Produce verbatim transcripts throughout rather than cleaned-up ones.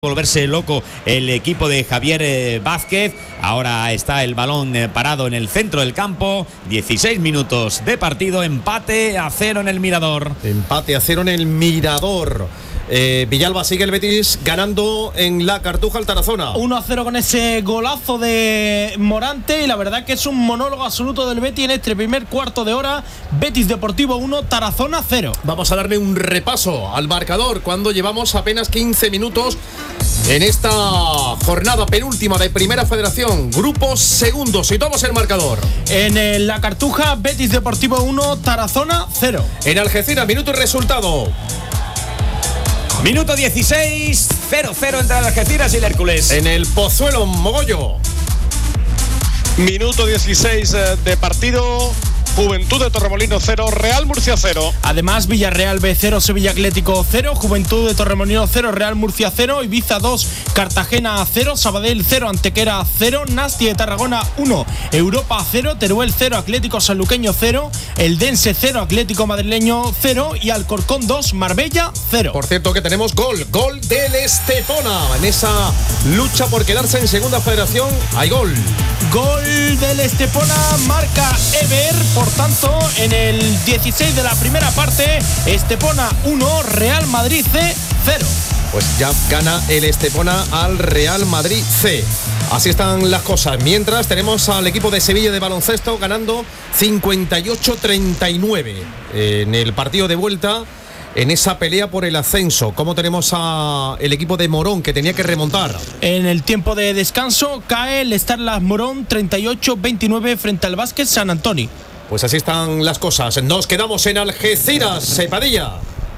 volverse loco el equipo de Javier eh, Vázquez. Ahora está el balón eh, parado en el centro del campo. dieciséis minutos de partido. Empate a cero en el Mirador. Empate a cero en el Mirador. Eh, Villalba sigue el Betis ganando en la Cartuja al Tarazona. uno a cero con ese golazo de Morante. Y la verdad que es un monólogo absoluto del Betis en este primer cuarto de hora. Betis Deportivo uno, Tarazona cero. Vamos a darle un repaso al marcador cuando llevamos apenas quince minutos en esta jornada penúltima de Primera Federación. Grupos segundos. Situamos el marcador. En el, la Cartuja, Betis Deportivo uno, Tarazona cero. En Algeciras, minuto y resultado. Minuto dieciséis, cero cero entre el Algeciras y el Hércules. En el Pozuelo, Mogollo. Minuto dieciséis de partido. Juventud de Torremolinos cero, Real Murcia cero. Además, Villarreal B cero, Sevilla Atlético cero, Juventud de Torremolinos cero, Real Murcia cero, Ibiza dos, Cartagena cero, Sabadell cero, Antequera cero, Nasti de Tarragona uno, Europa cero, Teruel cero, Atlético Sanluqueño cero, Eldense cero, Atlético Madrileño cero y Alcorcón dos, Marbella cero. Por cierto que tenemos gol, gol del Estepona. En esa lucha por quedarse en Segunda Federación hay gol. Gol del Estepona, marca Ever. Por tanto, en el dieciséis de la primera parte, Estepona uno, Real Madrid C cero. Pues ya gana el Estepona al Real Madrid C. Así están las cosas. Mientras tenemos al equipo de Sevilla de baloncesto ganando cincuenta y ocho a treinta y nueve en el partido de vuelta, en esa pelea por el ascenso. ¿Cómo tenemos al equipo de Morón que tenía que remontar? En el tiempo de descanso cae el Starlas Morón treinta y ocho a veintinueve frente al Vázquez San Antonio. Pues así están las cosas. Nos quedamos en Algeciras, Sepadilla.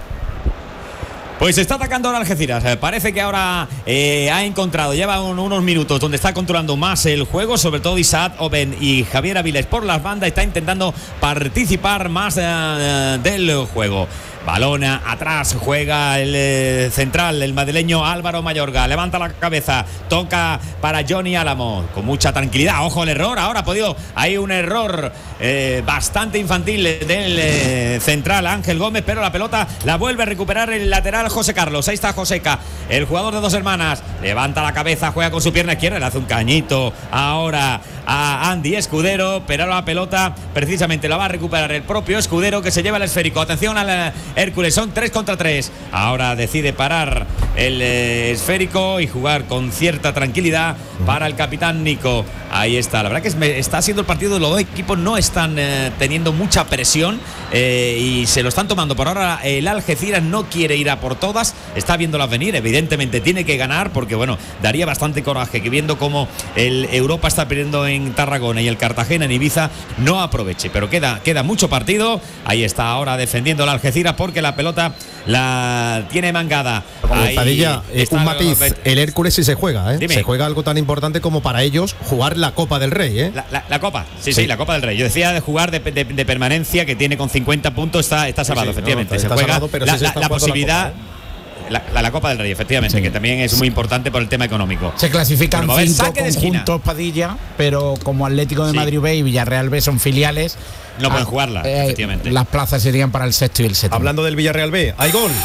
Pues está atacando ahora Algeciras. Eh, parece que ahora eh, ha encontrado, lleva un, unos minutos donde está controlando más el juego, sobre todo Isaac Oben y Javier Avilés por las bandas. Está intentando participar más eh, del juego. Balón atrás, juega el eh, central, el madrileño Álvaro Mayorga. Levanta la cabeza, toca para Johnny Álamo con mucha tranquilidad. Ojo el error, ahora ha podido. Hay un error eh, bastante infantil del eh, central Ángel Gómez, pero la pelota la vuelve a recuperar el lateral José Carlos. Ahí está Joseca, el jugador de Dos Hermanas. Levanta la cabeza, juega con su pierna izquierda, le hace un cañito ahora a Andy Escudero, pero la pelota precisamente la va a recuperar el propio Escudero, que se lleva el esférico. Atención al Hércules, son tres contra tres. Ahora decide parar el eh, esférico y jugar con cierta tranquilidad para el capitán Nico. Ahí está, la verdad que es, me, está siendo el partido, los dos equipos no están eh, teniendo mucha presión eh, y se lo están tomando. Por ahora el Algeciras no quiere ir a por todas, está viéndolas venir, evidentemente tiene que ganar porque bueno, daría bastante coraje que viendo cómo el Europa está perdiendo en Tarragona y el Cartagena en Ibiza no aproveche, pero queda, queda mucho partido. Ahí está ahora defendiendo el Algeciras porque la pelota la tiene mangada. Ahí Padilla, un matiz, el Hércules sí se juega, ¿eh? Dime. Se juega algo tan importante como para ellos jugar la Copa del Rey, ¿eh? La, la, la Copa, sí, sí, sí, la Copa del Rey. Yo decía de jugar de, de, de permanencia, que tiene con cincuenta puntos, está, está salvado, sí, sí, efectivamente. No, está, se está juega salvado, pero la, sí se la, está la posibilidad. La Copa, ¿eh? La, la, la Copa del Rey, efectivamente, sí, que también es muy importante por el tema económico. Se clasifican bueno, cinco conjuntos, Padilla, pero como Atlético de sí. Madrid B y Villarreal B son filiales, no pueden jugarla, eh, efectivamente. Las plazas serían para el sexto y el séptimo. Hablando del Villarreal B, hay gol.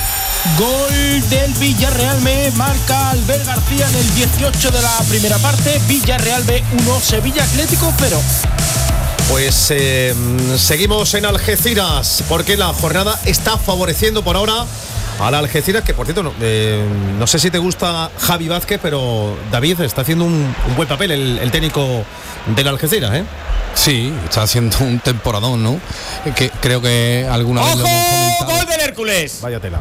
Gol del Villarreal B, marca Albert García en el dieciocho de la primera parte. Villarreal B uno, Sevilla Atlético cero. Pues eh, seguimos en Algeciras porque la jornada está favoreciendo por ahora a la Algeciras, que por cierto no, eh, no sé si te gusta Javi Vázquez, pero David está haciendo un, un buen papel el, el técnico del Algeciras, ¿eh? Sí, está haciendo un temporadón, ¿no? Que creo que alguna ¡Ojo! Vez lo hemos comentado. ¡Gol del Hércules! Vaya tela.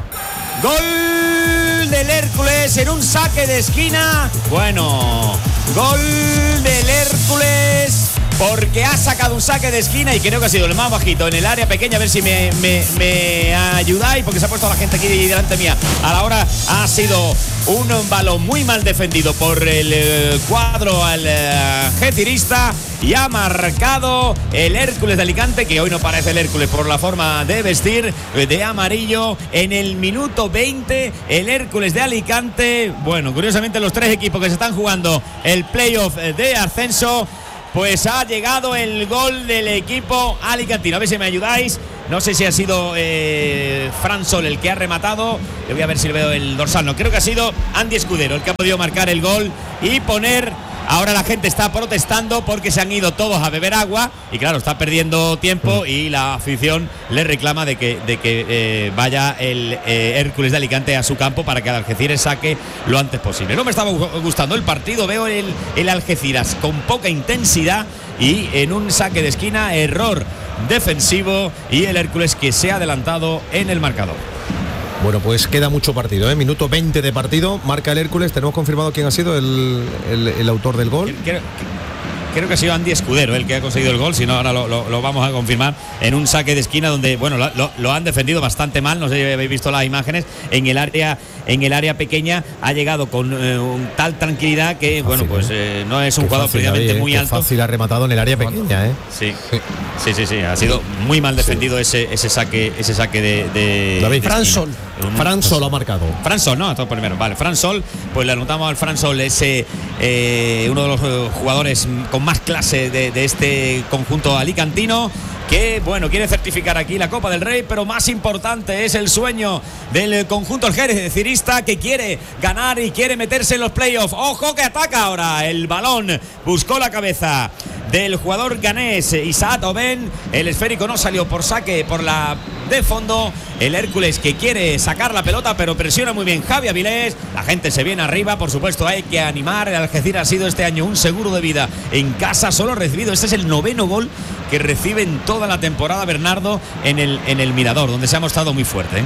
Gol del Hércules en un saque de esquina. Bueno, gol del Hércules porque ha sacado un saque de esquina y creo que ha sido el más bajito en el área pequeña. A ver si me, me, me ayudáis, porque se ha puesto la gente aquí delante mía. A la hora ha sido un balón muy mal defendido por el eh, cuadro algecirista y ha marcado el Hércules de Alicante, que hoy no parece el Hércules por la forma de vestir de amarillo. En el minuto veinte, el Hércules de Alicante, bueno, curiosamente los tres equipos que se están jugando el playoff de ascenso, pues ha llegado el gol del equipo alicantino. A ver si me ayudáis. No sé si ha sido eh, Fran Sol el que ha rematado. Le voy a ver si le veo el dorsal. No, creo que ha sido Andy Escudero el que ha podido marcar el gol y poner. Ahora la gente está protestando porque se han ido todos a beber agua y claro, está perdiendo tiempo y la afición le reclama de que, de que eh, vaya el eh, Hércules de Alicante a su campo para que el Algeciras saque lo antes posible. No me estaba gustando el partido, veo el, el Algeciras con poca intensidad y en un saque de esquina, error defensivo y el Hércules que se ha adelantado en el marcador. Bueno, pues queda mucho partido, ¿eh? Minuto veinte de partido, marca el Hércules. ¿Tenemos confirmado quién ha sido el, el, el autor del gol? Creo, creo que ha sido Andy Escudero el que ha conseguido el gol, si no ahora lo, lo, lo vamos a confirmar, en un saque de esquina donde, bueno, lo, lo, lo han defendido bastante mal, no sé si habéis visto las imágenes, en el área en el área pequeña ha llegado con eh, un tal tranquilidad que, fácil, bueno, pues eh, no es un qué jugador precisamente muy qué alto. Fácil ha rematado en el área pequeña, ¿eh? Sí, sí, sí, sí, ha sido muy mal defendido sí. ese, ese saque ese saque de, de, David, de Fran Sol. Fran Sol ha marcado. Fran Sol, no, esto primero, vale, Fran Sol, pues le anotamos al Fran Sol, ese eh, uno de los eh, jugadores con más clase de, de este conjunto alicantino, que bueno, quiere certificar aquí la Copa del Rey, pero más importante es el sueño del conjunto algecirista que quiere ganar y quiere meterse en los playoffs. Ojo que ataca ahora el balón, buscó la cabeza del jugador ganés Isaac Oben, el esférico no salió por saque por la de fondo, el Hércules que quiere sacar la pelota pero presiona muy bien Javi Avilés, la gente se viene arriba, por supuesto hay que animar, el Algeciras ha sido este año un seguro de vida en casa, solo ha recibido, este es el noveno gol que recibe en toda la temporada Bernardo en el, en el Mirador, donde se ha mostrado muy fuerte, ¿eh?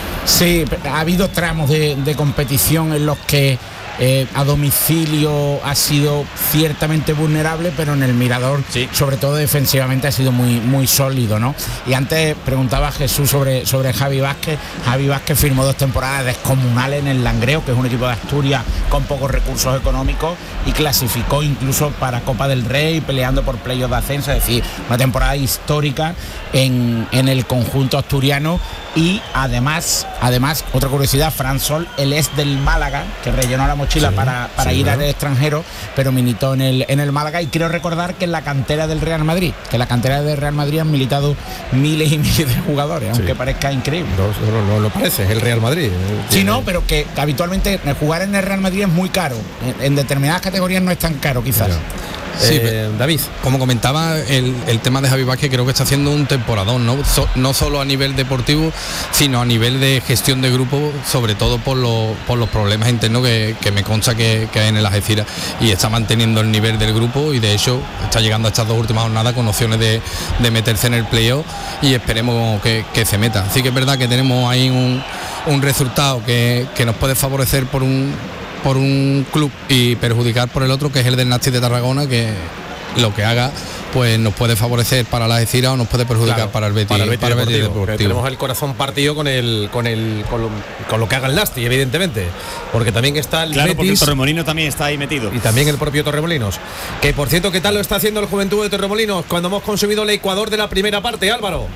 Sí, ha habido tramos de, de competición en los que Eh, a domicilio ha sido ciertamente vulnerable, pero en el Mirador, sí, sobre todo defensivamente, ha sido muy, muy sólido, ¿no? Y antes preguntaba a Jesús sobre, sobre Javi Vázquez. Javi Vázquez firmó dos temporadas descomunales en el Langreo, que es un equipo de Asturias con pocos recursos económicos, y clasificó incluso para Copa del Rey, peleando por playoff de ascenso, es decir, una temporada histórica en, en el conjunto asturiano. Y además, además, otra curiosidad, Fran Sol, él es del Málaga, que rellenó la mochila sí, para, para sí, ir al extranjero, pero militó en el, en el Málaga, y creo recordar que en la cantera del Real Madrid, que en la cantera del Real Madrid han militado miles y miles de jugadores, sí, aunque parezca increíble. No, no, no lo parece, es el Real Madrid. Sí, no, pero que habitualmente jugar en el Real Madrid es muy caro, en, en determinadas categorías no es tan caro quizás. Claro. Sí, eh, David, como comentaba, el, el tema de Javi Vázquez creo que está haciendo un temporadón, ¿no? So, no solo a nivel deportivo, sino a nivel de gestión de grupo, sobre todo por, lo, por los problemas internos que, que me consta que, que hay en el Algeciras, y está manteniendo el nivel del grupo, y de hecho está llegando a estas dos últimas jornadas con opciones de, de meterse en el playoff, y esperemos que, que se meta. Así que es verdad que tenemos ahí un, un resultado que, que nos puede favorecer por un por un club y perjudicar por el otro, que es el del Nasti de Tarragona, que lo que haga pues nos puede favorecer para la Algeciras o nos puede perjudicar, claro, para el Betis, para el Betis, para el Betis Deportivo. Deportivo. Tenemos el corazón partido con el con el con lo, con lo que haga el Nasti, evidentemente, porque también está el claro, Betis, porque el Torremolinos también está ahí metido, y también el propio Torremolinos, que por cierto, ¿qué tal lo está haciendo el Juventud de Torremolinos cuando hemos conseguido el Ecuador de la primera parte, Álvaro?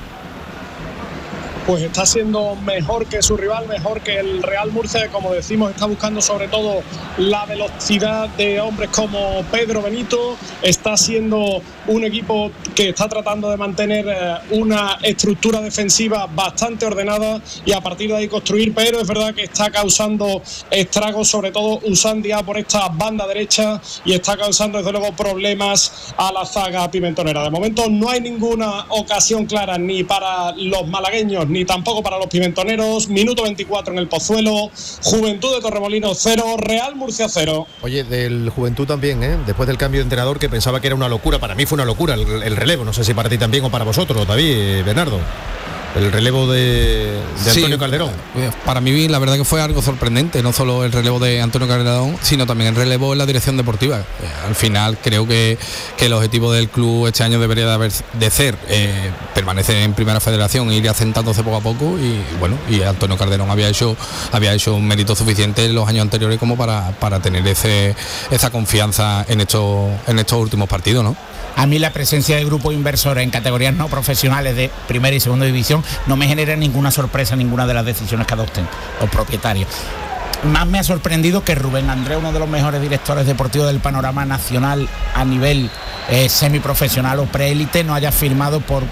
Pues está siendo mejor que su rival, mejor que el Real Murcia, como decimos, está buscando sobre todo la velocidad de hombres como Pedro Benito, está siendo un equipo que está tratando de mantener una estructura defensiva bastante ordenada y a partir de ahí construir, pero es verdad que está causando estragos, sobre todo Usandia por esta banda derecha, y está causando desde luego problemas a la zaga pimentonera. De momento no hay ninguna ocasión clara ni para los malagueños ni tampoco para los pimentoneros. Minuto veinticuatro en el Pozuelo, Juventud de Torremolinos cero, Real Murcia cero. Oye, del Juventud también, ¿eh? Después del cambio de entrenador, que pensaba que era una locura, para mí fue una locura el, el relevo, no sé si para ti también o para vosotros, David, Bernardo. El relevo de, de Antonio sí, Calderón. Para mí la verdad que fue algo sorprendente, no solo el relevo de Antonio Calderón, sino también el relevo en la dirección deportiva. Al final creo que, que el objetivo del club este año debería de, haber, de ser eh, permanecer en primera federación e ir asentándose poco a poco, y bueno, y Antonio Calderón había hecho había hecho un mérito suficiente en los años anteriores como para, para tener ese esa confianza en estos en estos últimos partidos, ¿no? A mí la presencia de grupos inversores en categorías no profesionales de primera y segunda división no me genera ninguna sorpresa ninguna de las decisiones que adopten los propietarios. Más me ha sorprendido que Rubén Andrés, uno de los mejores directores deportivos del panorama nacional a nivel eh, semiprofesional o preélite, no haya firmado por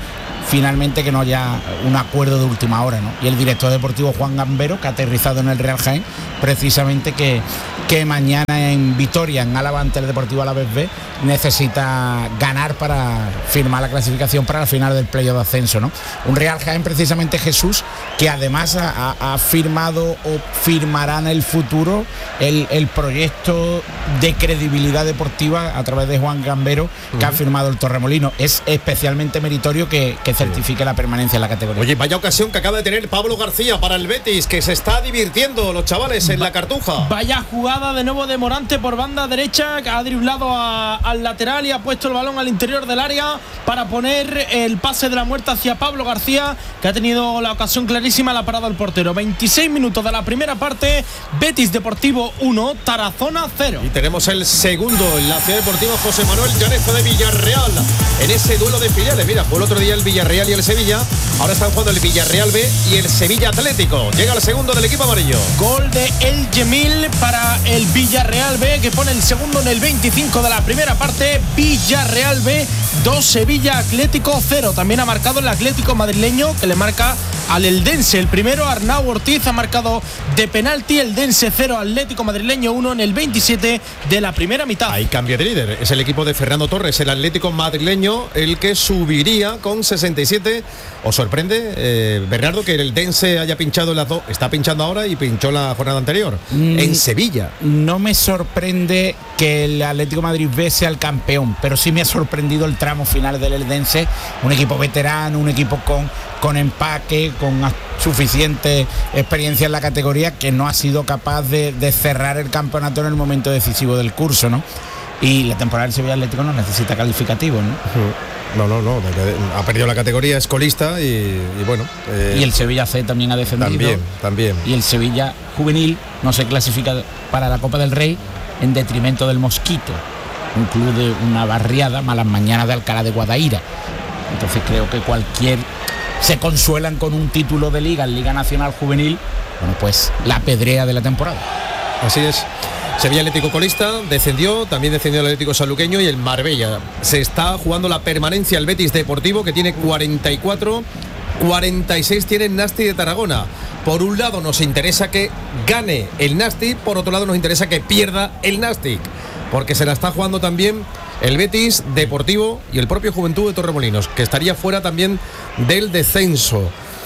finalmente que no haya un acuerdo de última hora, ¿no? Y el director deportivo Juan Gambero, que ha aterrizado en el Real Jaén, precisamente que, que mañana en Vitoria, en Álava, ante el Deportivo Alavés B, necesita ganar para firmar la clasificación para la final del playoff de ascenso, ¿no? Un Real Jaén, precisamente, Jesús, que además ha, ha firmado o firmará en el futuro el, el proyecto de credibilidad deportiva a través de Juan Gambero, que uh-huh. ha firmado el Torremolinos. Es especialmente meritorio que, que certifique la permanencia en la categoría. Oye, vaya ocasión que acaba de tener Pablo García para el Betis, que se está divirtiendo los chavales en Va, la Cartuja. Vaya jugada de nuevo de Morante por banda derecha, que ha driblado a, al lateral y ha puesto el balón al interior del área para poner el pase de la muerte hacia Pablo García, que ha tenido la ocasión clarísima, la parada del portero. veintiséis minutos de la primera parte, Betis Deportivo uno, Tarazona cero. Y tenemos el segundo en la Ciudad Deportiva José Manuel Llanezo de Villarreal, en ese duelo de filiales. Mira, fue el otro día el Villarreal y el Sevilla, ahora están jugando el Villarreal B y el Sevilla Atlético. Llega el segundo del equipo amarillo. Gol de El Yemil para el Villarreal B, que pone el segundo en el veinticinco de la primera parte. Villarreal B dos, Sevilla Atlético cero. También ha marcado el Atlético madrileño, que le marca al Eldense. El primero, Arnau Ortiz, ha marcado de penalti. Eldense cero, Atlético madrileño uno en el veintisiete de la primera mitad. Hay cambio de líder, es el equipo de Fernando Torres, el Atlético madrileño, el que subiría con sesenta y siete. ¿Os sorprende, eh, Bernardo, que el Eldense haya pinchado en las dos? Está pinchando ahora y pinchó la jornada anterior mm, en Sevilla. No me sorprende que el Atlético Madrid B sea el campeón, pero sí me ha sorprendido el tramo final del Eldense, un equipo veterano, un equipo con, con empaque, con suficiente experiencia en la categoría, que no ha sido capaz de, de cerrar el campeonato en el momento decisivo del curso, ¿no? Y la temporada del Sevilla Atlético no necesita calificativos, ¿no? No, no, no, ha perdido la categoría, es colista y, y bueno. Eh, y el Sevilla C también ha defendido. También, también. Y el Sevilla Juvenil no se clasifica para la Copa del Rey en detrimento del Mosquito, un club de una barriada, Malas Mañanas de Alcalá de Guadaira. Entonces creo que cualquier... se consuelan con un título de Liga, en Liga Nacional Juvenil, bueno, pues la pedrea de la temporada. Así es. Sevilla Atlético colista, descendió, también descendió el Atlético Sanluqueño y el Marbella. Se está jugando la permanencia el Betis Deportivo, que tiene cuarenta y cuatro, cuarenta y seis tiene el Nasti de Tarragona. Por un lado nos interesa que gane el Nasti, por otro lado nos interesa que pierda el Nasti, porque se la está jugando también el Betis Deportivo y el propio Juventud de Torremolinos, que estaría fuera también del descenso.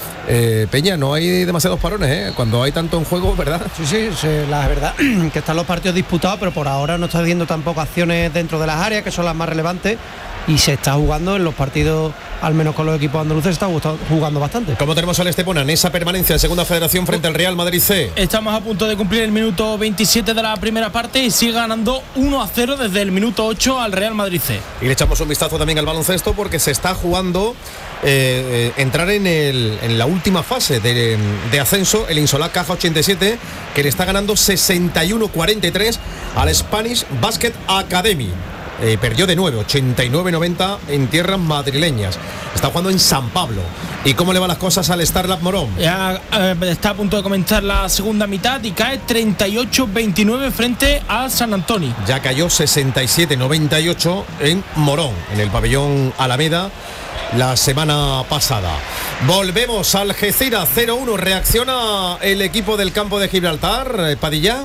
Eh, Peña, no hay demasiados parones, ¿eh? Cuando hay tanto en juego, ¿verdad? Sí, sí, sí, la verdad que están los partidos disputados, pero por ahora no está habiendo tampoco acciones dentro de las áreas, que son las más relevantes, y se está jugando en los partidos, al menos con los equipos andaluces, se está jugando bastante. ¿Cómo tenemos al Estepona en esa permanencia en Segunda Federación frente al Real Madrid C? Estamos a punto de cumplir el minuto veintisiete de la primera parte y sigue ganando uno a cero desde el minuto ocho al Real Madrid C. Y le echamos un vistazo también al baloncesto, porque se está jugando eh, eh, entrar en, el, en la última fase de, de ascenso, el Insolá Caja ochenta y siete, que le está ganando sesenta y uno cuarenta y tres al Spanish Basket Academy. Eh, perdió de nueve, ochenta y nueve noventa en tierras madrileñas. Está jugando en San Pablo. ¿Y cómo le van las cosas al Starlab Morón? Ya eh, está a punto de comenzar la segunda mitad y cae treinta y ocho veintinueve frente a San Antonio. Ya cayó sesenta y siete noventa y ocho en Morón, en el pabellón Alameda, la semana pasada. Volvemos al Algeciras cero uno. ¿Reacciona el equipo del campo de Gibraltar, Padilla?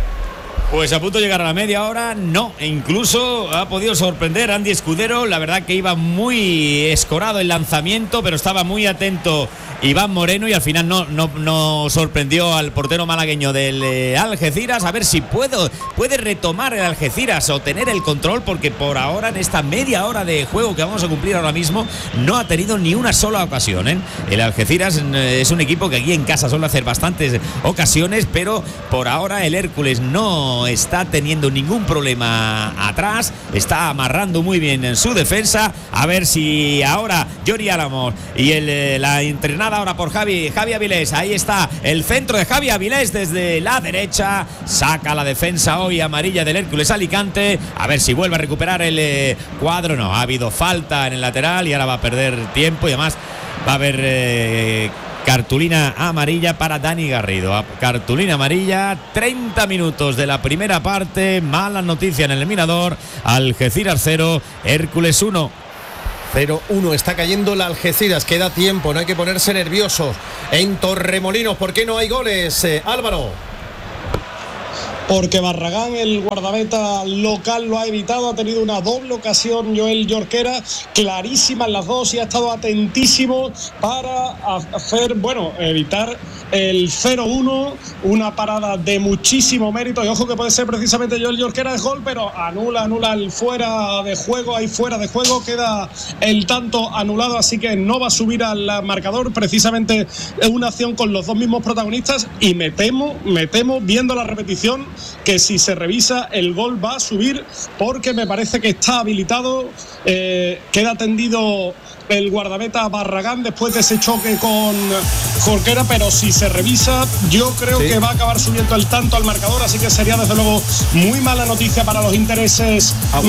Pues a punto de llegar a la media hora, no, e incluso ha podido sorprender Andy Escudero. La verdad que iba muy escorado el lanzamiento, pero estaba muy atento Iván Moreno y al final no, no, no sorprendió al portero malagueño del eh, Algeciras. A ver si puedo, puede retomar el Algeciras o tener el control, porque por ahora en esta media hora de juego que vamos a cumplir ahora mismo no ha tenido ni una sola ocasión, ¿eh? El Algeciras eh, es un equipo que aquí en casa suele hacer bastantes ocasiones, pero por ahora el Hércules no está teniendo ningún problema atrás, está amarrando muy bien en su defensa. A ver si ahora Yori Álamos y el, la entrenada ahora por Javi, Javi Avilés, ahí está el centro de Javi Avilés desde la derecha, saca la defensa hoy amarilla del Hércules Alicante, a ver si vuelve a recuperar el eh, cuadro. No, ha habido falta en el lateral y ahora va a perder tiempo y además va a haber eh, cartulina amarilla para Dani Garrido. Cartulina amarilla, treinta minutos de la primera parte. Mala noticia en el Mirador. Algeciras cero, Hércules uno. cero uno está cayendo la Algeciras, queda tiempo, no hay que ponerse nerviosos. En Torremolinos, ¿por qué no hay goles, eh, Álvaro? Porque Barragán, el guardameta local, lo ha evitado, ha tenido una doble ocasión Joel Jorquera, clarísimas las dos, y ha estado atentísimo para hacer, bueno, evitar el cero uno, una parada de muchísimo mérito, y ojo que puede ser precisamente Joel Jorquera el gol, pero anula, anula el fuera de juego, ahí fuera de juego, queda el tanto anulado, así que no va a subir al marcador, precisamente una acción con los dos mismos protagonistas, y me temo, me temo, viendo la repetición, que si se revisa el gol va a subir, porque me parece que está habilitado, eh, queda tendido el guardameta Barragán después de ese choque con Jorquera, pero si se revisa yo creo sí. que va a acabar subiendo el tanto al marcador, así que sería desde luego muy mala noticia para los intereses Aguanta